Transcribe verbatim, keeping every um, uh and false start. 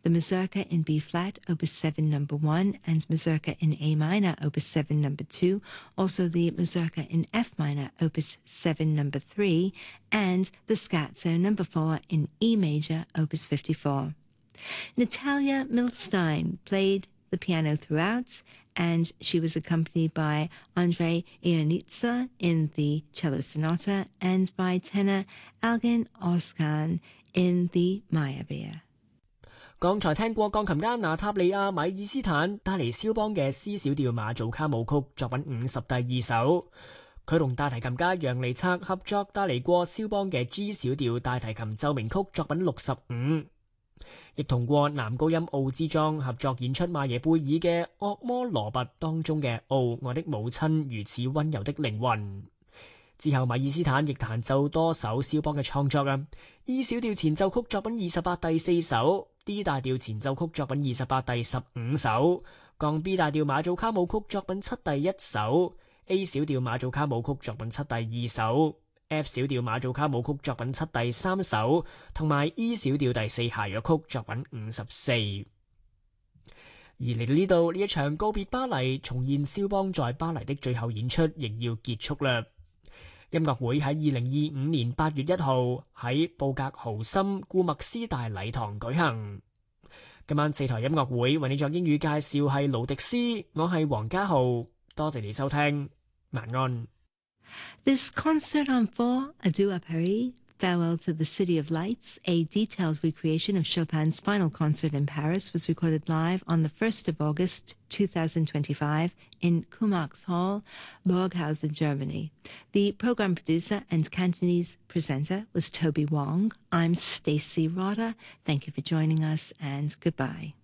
the Mazurka in B flat, Opus seven number one, and Mazurka in A minor, Opus seven number two, also the Mazurka in F minor, Opus seven number three, and the Scherzo number four in E major, Opus fifty-four. Natalia Milstein played the piano throughout, and she was accompanied by Andrei Ionitsa in the cello sonata and by tenor Algin Oskan in the Meyerbeer. 剛才聽過鋼琴家娜塔莉亞·米爾斯坦帶嚟肖邦嘅 C 小調馬祖卡舞曲作品五十第二首，佢同大提琴家楊尼策合作帶嚟過肖邦嘅 G 小調大提琴奏鳴曲作品六十五。亦同過男高音奧茲莊合作演出馬耶貝爾嘅《惡魔羅拔》當中嘅《奧我的母親如此溫柔的靈魂》。之後米爾斯坦亦彈奏多首肖邦嘅創作啊 ，E 小調前奏曲作品二十八第四首 ，D 大調前奏曲作品二十八第十五首，降 B 大調馬祖卡舞曲作品七第一首 ，A 小調馬祖卡舞曲作品七第二首。F 小調馬祖卡舞曲作品七第三首，同埋 E 小調第四諧樂曲作品五十四。而嚟到呢度，呢一場告別巴黎，重現肖邦在巴黎的最後演出，亦要結束啦。音樂會喺二零二五年八月一號喺布格豪森顧麥斯大禮堂舉行。今晚四台音樂會為你作英語介紹係勞迪斯，我係黃家豪，多謝你收聽，晚安。 This concert on four, Adieu à Paris, Farewell to the City of Lights, a detailed recreation of Chopin's final concert in Paris, was recorded live on the first of August two thousand twenty-five in Kumax Hall, Burghausen, Germany. The program producer and Cantonese presenter was Toby Wong. I'm Stacey Rotter. Thank you for joining us, and goodbye.